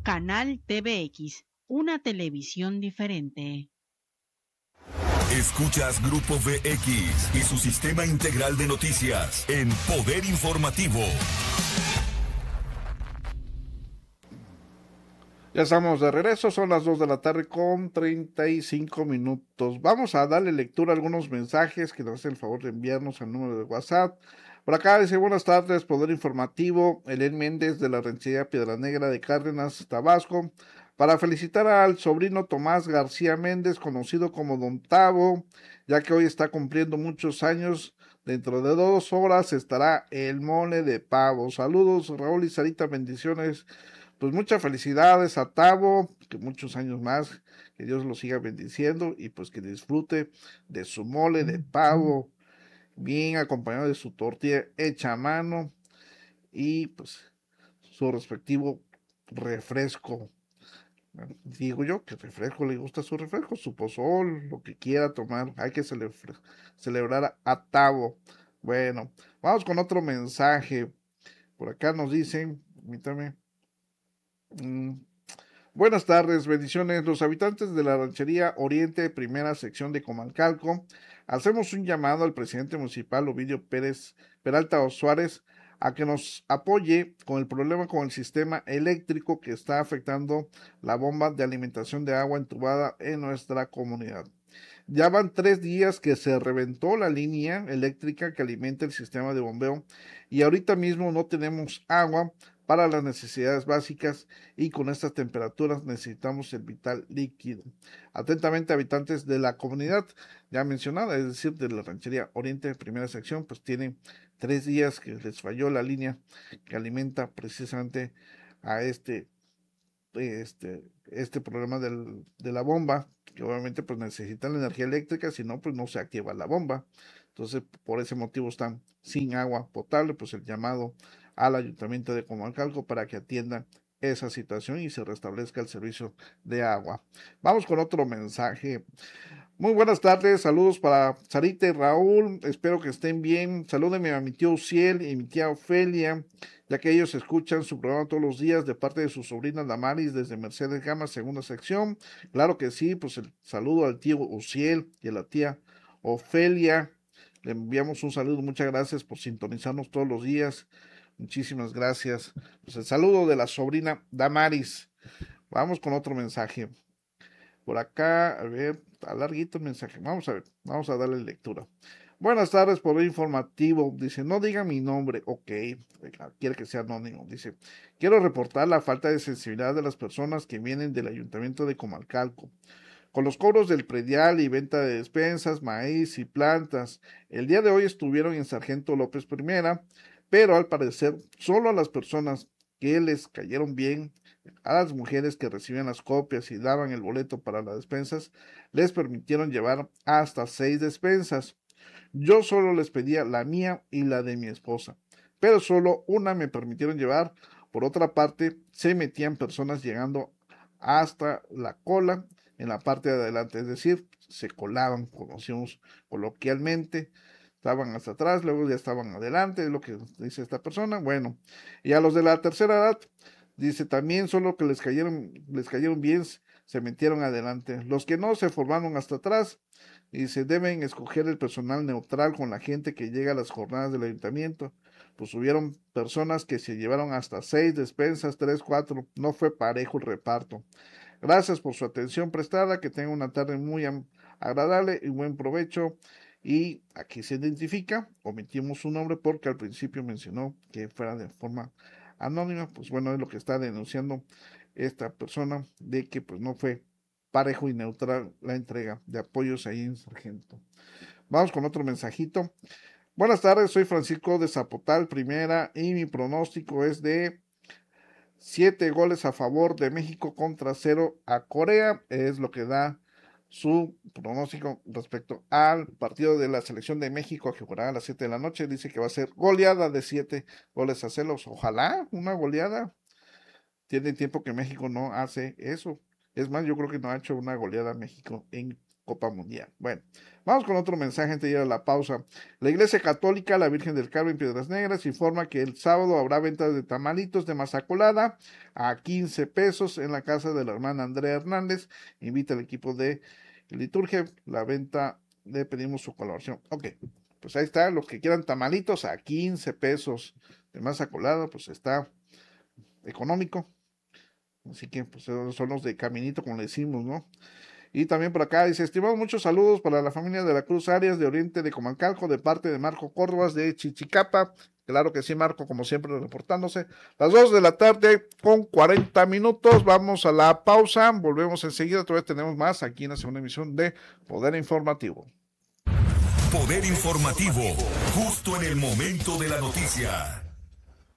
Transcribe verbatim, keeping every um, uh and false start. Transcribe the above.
Canal T V X, una televisión diferente. Escuchas Grupo V X y su sistema integral de noticias en Poder Informativo. Ya estamos de regreso, son las dos de la tarde con treinta y cinco minutos. Vamos a darle lectura a algunos mensajes que nos hacen el favor de enviarnos al número de WhatsApp. Por acá dice, buenas tardes, Poder Informativo, Helen Méndez de la Ranchería Piedra Negra de Cárdenas, Tabasco, para felicitar al sobrino Tomás García Méndez, conocido como Don Tavo, ya que hoy está cumpliendo muchos años. Dentro de dos horas estará el mole de pavo. Saludos, Raúl y Sarita, bendiciones. Pues muchas felicidades a Tavo, que muchos años más, que Dios lo siga bendiciendo y pues que disfrute de su mole de pavo, bien acompañado de su tortilla hecha a mano y pues su respectivo refresco. Digo yo que refresco le gusta su refresco, su pozol, lo que quiera tomar, hay que cele celebrar a Tavo. Bueno, vamos con otro mensaje. Por acá nos dicen, permítame. Mm, Buenas tardes, bendiciones. Los habitantes de la Ranchería Oriente, primera sección de Comalcalco, hacemos un llamado al presidente municipal Ovidio Pérez Peralta Suárez a que nos apoye con el problema con el sistema eléctrico que está afectando la bomba de alimentación de agua entubada en nuestra comunidad. Ya van tres días que se reventó la línea eléctrica que alimenta el sistema de bombeo y ahorita mismo no tenemos agua para las necesidades básicas y con estas temperaturas necesitamos el vital líquido. Atentamente, habitantes de la comunidad ya mencionada, es decir, de la Ranchería Oriente, primera sección, pues tienen tres días que les falló la línea que alimenta precisamente a este este, este problema del, de la bomba, que obviamente pues necesitan la energía eléctrica, si no pues no se activa la bomba. Entonces por ese motivo están sin agua potable, pues el llamado al ayuntamiento de Comalcalco para que atiendan esa situación y se restablezca el servicio de agua. Vamos con otro mensaje. Muy buenas tardes, saludos para Sarita y Raúl, espero que estén bien. Salúdenme a mi tío Uciel y mi tía Ofelia, ya que ellos escuchan su programa todos los días de parte de su sobrina Damaris desde Mercedes Gama, segunda sección. Claro que sí, pues el saludo al tío Uciel y a la tía Ofelia. Le enviamos un saludo, muchas gracias por sintonizarnos todos los días. Muchísimas gracias. Pues el saludo de la sobrina Damaris. Vamos con otro mensaje. Por acá, a ver, está larguito el mensaje. Vamos a ver, vamos a darle lectura. Buenas tardes, por el informativo. Dice, no diga mi nombre. Ok, quiere que sea anónimo. Dice, quiero reportar la falta de sensibilidad de las personas que vienen del ayuntamiento de Comalcalco. Con los cobros del predial y venta de despensas, maíz y plantas, el día de hoy estuvieron en Sargento López Primera, pero al parecer solo a las personas que les cayeron bien, a las mujeres que recibían las copias y daban el boleto para las despensas, les permitieron llevar hasta seis despensas. Yo solo les pedía la mía y la de mi esposa, pero solo una me permitieron llevar. Por otra parte, se metían personas llegando hasta la cola en la parte de adelante, es decir, se colaban, conocimos coloquialmente, estaban hasta atrás, luego ya estaban adelante, es lo que dice esta persona. Bueno, y a los de la tercera edad, dice también solo que les cayeron, les cayeron bien, se metieron adelante. Los que no se formaron hasta atrás, y se deben escoger el personal neutral con la gente que llega a las jornadas del ayuntamiento. Pues hubieron personas que se llevaron hasta seis despensas, tres, cuatro, no fue parejo el reparto. Gracias por su atención prestada, que tengan una tarde muy agradable y buen provecho. Y aquí se identifica, omitimos su nombre porque al principio mencionó que fuera de forma anónima, pues bueno, es lo que está denunciando esta persona, de que pues no fue parejo y neutral la entrega de apoyos ahí en Sargento. Vamos con otro mensajito. Buenas tardes, soy Francisco de Zapotal, primera, y mi pronóstico es de siete goles a favor de México contra cero a Corea. Es lo que da su pronóstico respecto al partido de la selección de México que jugará a las siete de la noche. Dice que va a ser goleada de siete goles a ceros. Ojalá una goleada. Tiene tiempo que México no hace eso. Es más, yo creo que no ha hecho una goleada México en Copa Mundial. Bueno, vamos con otro mensaje antes de ir a la pausa. La Iglesia Católica, la Virgen del Carmen Piedras Negras, informa que el sábado habrá ventas de tamalitos de masa colada a quince pesos en la casa de la hermana Andrea Hernández. Invita al equipo de liturgia. La venta, le pedimos su colaboración. Ok, pues ahí está, los que quieran tamalitos a quince pesos de masa colada, pues está económico. Así que pues son los de caminito, como le decimos, ¿no? Y también por acá dice, estimados, muchos saludos para la familia de la Cruz Arias de Oriente de Comalcalco, de parte de Marco Córdovas de Chichicapa. Claro que sí, Marco, como siempre, reportándose. Las dos de la tarde con cuarenta minutos. Vamos a la pausa. Volvemos enseguida. Todavía tenemos más aquí en la segunda emisión de Poder Informativo. Poder Informativo, justo en el momento de la noticia.